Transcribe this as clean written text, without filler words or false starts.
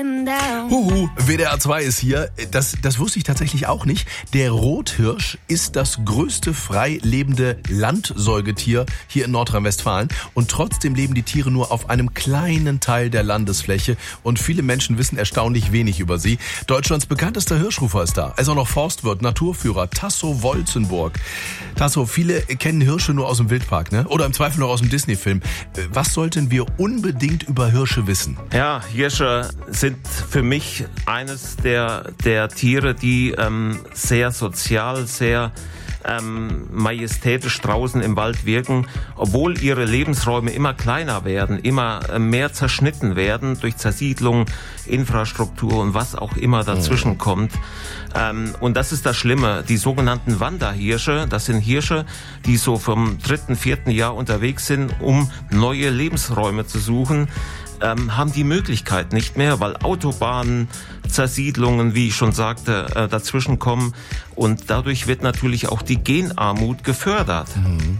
WDR 2 ist hier. Das wusste ich tatsächlich auch nicht. Der Rothirsch ist das größte frei lebende Landsäugetier hier in Nordrhein-Westfalen. Und trotzdem leben die Tiere nur auf einem kleinen Teil der Landesfläche. Und viele Menschen wissen erstaunlich wenig über sie. Deutschlands bekanntester Hirschrufer ist da. Er ist auch noch Forstwirt, Naturführer, Tasso Wolzenburg. Tasso, viele kennen Hirsche nur aus dem Wildpark, ne? Oder im Zweifel noch aus dem Disney-Film. Was sollten wir unbedingt über Hirsche wissen? Ja, Hirsche sind für mich eines der Tiere, die sehr sozial, sehr majestätisch draußen im Wald wirken, obwohl ihre Lebensräume immer kleiner werden, immer mehr zerschnitten werden durch Zersiedlung, Infrastruktur und was auch immer dazwischen kommt. Und das ist das Schlimme. Die sogenannten Wanderhirsche, das sind Hirsche, die so vom 3., 4. Jahr unterwegs sind, um neue Lebensräume zu suchen, haben die Möglichkeit nicht mehr, weil Autobahnen, Zersiedlungen, wie ich schon sagte, dazwischen kommen. Und dadurch wird natürlich auch die Genarmut gefördert.